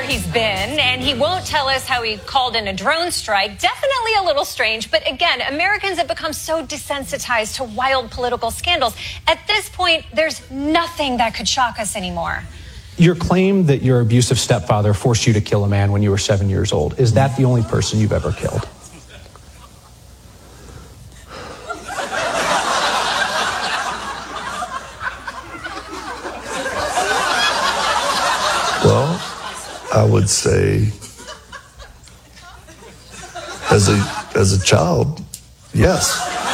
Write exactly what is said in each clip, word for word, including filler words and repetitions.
he's been, and he won't tell us how he called in a drone strike. Definitely a little strange, but again, Americans have become so desensitized to wild political scandals. At this point, there's nothing that could shock us anymore. Your claim that your abusive stepfather forced you to kill a man when you were seven years old, is that the only person you've ever killed? Well, I would say as a as a child, yes.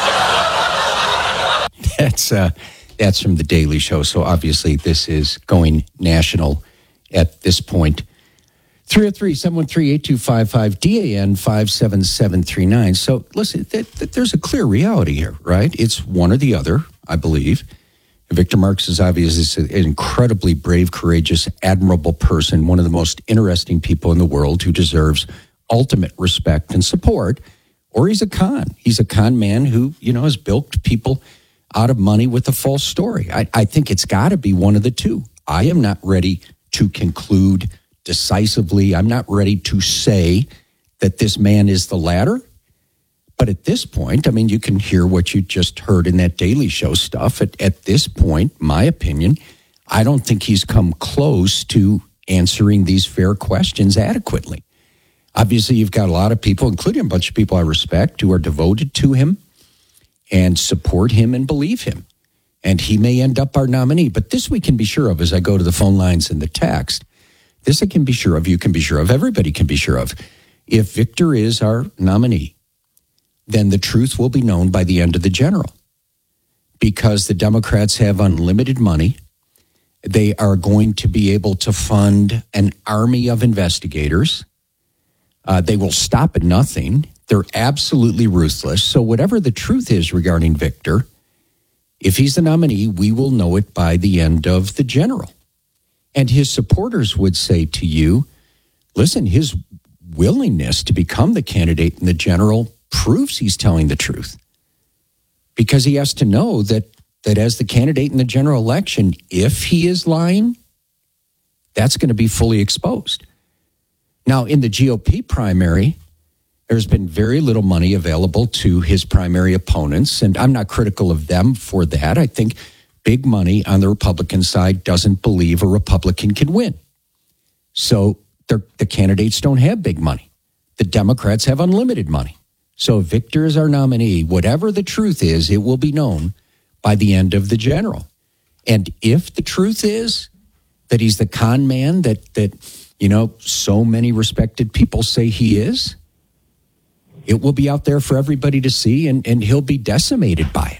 That's uh, that's from The Daily Show. So obviously this is going national at this point. three oh three, seven one three, eight two five five, D A N five seven seven three nine. So listen, th- th- there's a clear reality here, right? It's one or the other, I believe. Victor Marx is obviously an incredibly brave, courageous, admirable person, one of the most interesting people in the world who deserves ultimate respect and support, or he's a con. He's a con man who, you know, has bilked people out of money with a false story. I, I think it's got to be one of the two. I am not ready to conclude decisively. I'm not ready to say that this man is the latter. But at this point, I mean, you can hear what you just heard in that Daily Show stuff. At, at this point, my opinion, I don't think he's come close to answering these fair questions adequately. Obviously, you've got a lot of people, including a bunch of people I respect, who are devoted to him and support him and believe him. And he may end up our nominee. But this we can be sure of as I go to the phone lines and the text. This I can be sure of, you can be sure of, everybody can be sure of. If Victor is our nominee, then the truth will be known by the end of the general. Because the Democrats have unlimited money. They are going to be able to fund an army of investigators. Uh, they will stop at nothing. They're absolutely ruthless. So whatever the truth is regarding Victor, if he's the nominee, we will know it by the end of the general. And his supporters would say to you, listen, his willingness to become the candidate in the general proves he's telling the truth, because he has to know that that as the candidate in the general election, if he is lying, that's going to be fully exposed. Now, in the G O P primary, there's been very little money available to his primary opponents, and I'm not critical of them for that. I think big money on the Republican side doesn't believe a Republican can win. So the candidates don't have big money. The Democrats have unlimited money. So if Victor is our nominee, whatever the truth is, it will be known by the end of the general. And if the truth is that he's the con man that, that you know, so many respected people say he is, it will be out there for everybody to see, and, and he'll be decimated by it.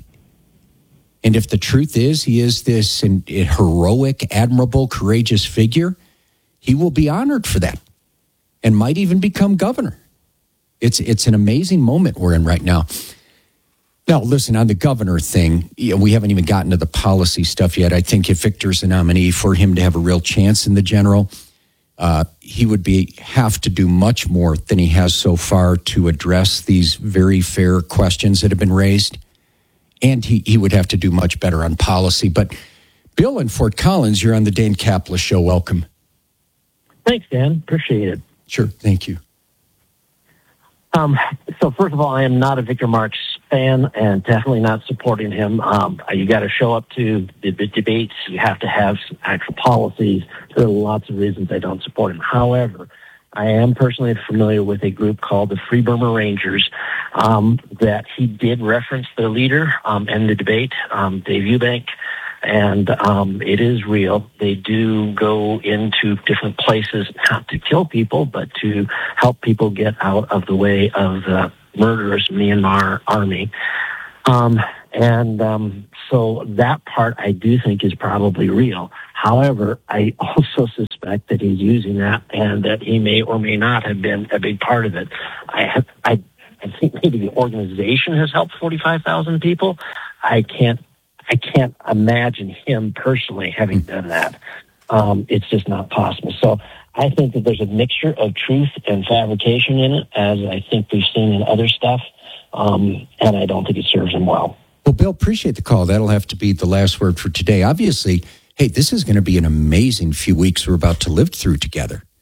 And if the truth is he is this an, a heroic, admirable, courageous figure, he will be honored for that and might even become governor. It's it's an amazing moment we're in right now. Now, listen, on the governor thing, you know, we haven't even gotten to the policy stuff yet. I think if Victor's the nominee, for him to have a real chance in the general, uh, he would be have to do much more than he has so far to address these very fair questions that have been raised. And he, he would have to do much better on policy. But Bill in Fort Collins, you're on the Dan Caplis Show. Welcome. Thanks, Dan. Appreciate it. Sure. Thank you. Um, so first of all, I am not a Victor Marx fan and definitely not supporting him. Um, you got to show up to the, the debates. You have to have some actual policies. There are lots of reasons I don't support him. However, I am personally familiar with a group called the Free Burma Rangers um, that he did reference their leader um, in the debate, um, Dave Eubank. And um, it is real. They do go into different places, not to kill people, but to help people get out of the way of the murderous Myanmar army. Um, and um, so that part I do think is probably real. However, I also suspect that he's using that and that he may or may not have been a big part of it. I have, I, I think maybe the organization has helped forty-five thousand people. I can't I can't imagine him personally having done that. Um, it's just not possible. So I think that there's a mixture of truth and fabrication in it, as I think we've seen in other stuff, um, and I don't think it serves him well. Well, Bill, appreciate the call. That'll have to be the last word for today. Obviously, hey, this is going to be an amazing few weeks we're about to live through together,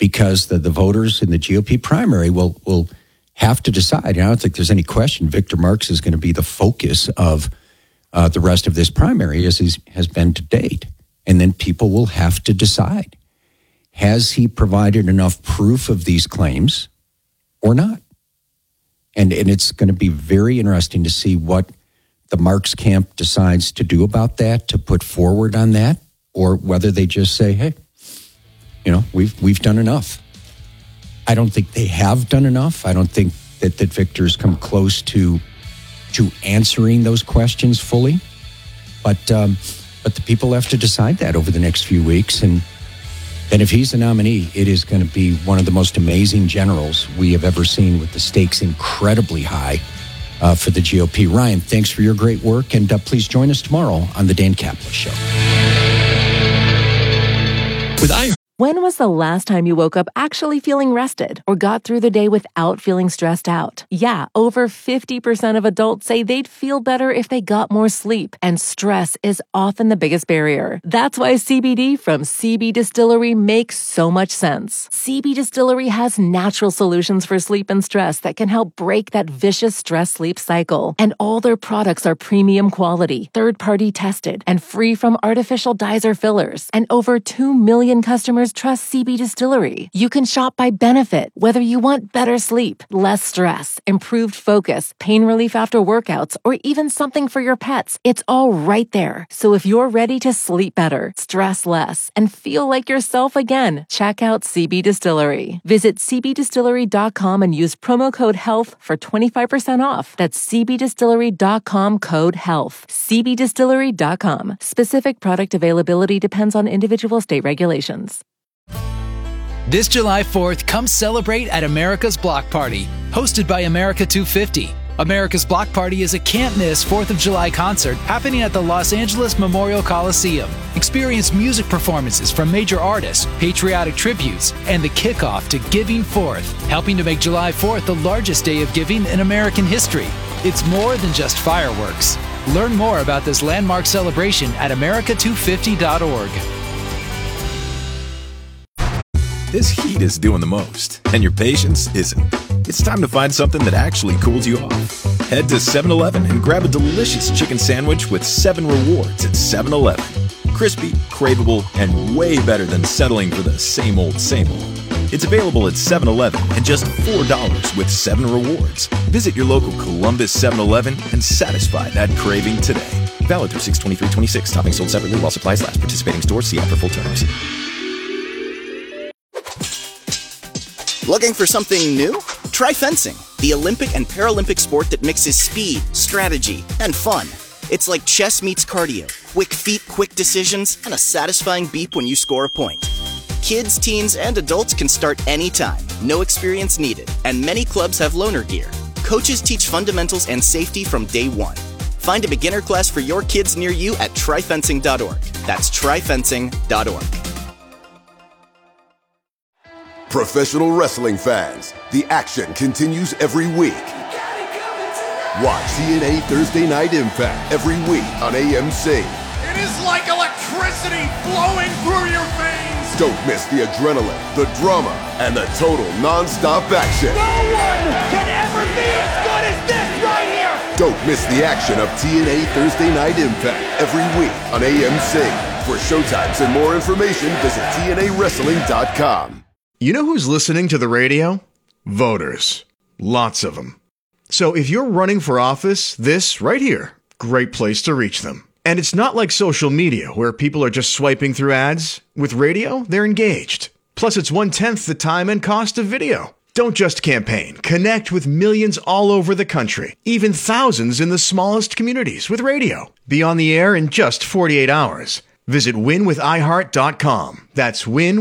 because the, the voters in the G O P primary will will have to decide. I don't think there's any question Victor Marx is going to be the focus of uh, the rest of this primary, as he has been to date. And then people will have to decide. Has he provided enough proof of these claims or not? And, and it's going to be very interesting to see what the Marx camp decides to do about that, to put forward on that, or whether they just say, hey, you know, we've we've done enough. I don't think they have done enough. I don't think that, that Victor's come close to to answering those questions fully. But um, but the people have to decide that over the next few weeks. And and if he's the nominee, it is going to be one of the most amazing generals we have ever seen, with the stakes incredibly high uh, for the G O P. Ryan, thanks for your great work. And uh, please join us tomorrow on the Dan Caplis Show. With I. When was the last time you woke up actually feeling rested or got through the day without feeling stressed out? Yeah, over fifty percent of adults say they'd feel better if they got more sleep, and stress is often the biggest barrier. That's why C B D from C B Distillery makes so much sense. C B Distillery has natural solutions for sleep and stress that can help break that vicious stress-sleep cycle. And all their products are premium quality, third-party tested, and free from artificial dyes or fillers. And over two million customers trust C B Distillery. You can shop by benefit, whether you want better sleep, less stress, improved focus, pain relief after workouts, or even something for your pets. It's all right there. So if you're ready to sleep better, stress less, and feel like yourself again, check out C B Distillery. Visit c b distillery dot com and use promo code HEALTH for twenty-five percent off. That's c b distillery dot com, code HEALTH. c b distillery dot com. Specific product availability depends on individual state regulations. This July fourth, come celebrate at America's Block Party, hosted by America two fifty. America's Block Party is a can't-miss fourth of July concert happening at the Los Angeles Memorial Coliseum. Experience music performances from major artists, patriotic tributes, and the kickoff to Giving Fourth, helping to make July fourth the largest day of giving in American history. It's more than just fireworks. Learn more about this landmark celebration at america two fifty dot org. This heat is doing the most, and your patience isn't. It's time to find something that actually cools you off. Head to seven eleven and grab a delicious chicken sandwich with seven rewards at seven eleven. Crispy, craveable, and way better than settling for the same old, same old. It's available at seven eleven and just four dollars with seven rewards. Visit your local Columbus seven eleven and satisfy that craving today. Valid through six twenty-three twenty-six. Toppings sold separately while supplies last. Participating stores, see app for full terms. Looking for something new? Try fencing, the Olympic and Paralympic sport that mixes speed, strategy, and fun. It's like chess meets cardio, quick feet, quick decisions, and a satisfying beep when you score a point. Kids, teens, and adults can start anytime, no experience needed, and many clubs have loaner gear. Coaches teach fundamentals and safety from day one. Find a beginner class for your kids near you at try fencing dot org. That's try fencing dot org. Professional wrestling fans, the action continues every week. Watch T N A Thursday Night Impact every week on A M C. It is like electricity flowing through your veins. Don't miss the adrenaline, the drama, and the total non-stop action. No one can ever be as good as this right here. Don't miss the action of T N A Thursday Night Impact every week on A M C. For showtimes and more information, visit T N A wrestling dot com. You know who's listening to the radio? Voters. Lots of them. So if you're running for office, this right here, great place to reach them. And it's not like social media where people are just swiping through ads. With radio, they're engaged. Plus, it's one-tenth the time and cost of video. Don't just campaign. Connect with millions all over the country, even thousands in the smallest communities with radio. Be on the air in just forty-eight hours. Visit win with i heart dot com. That's win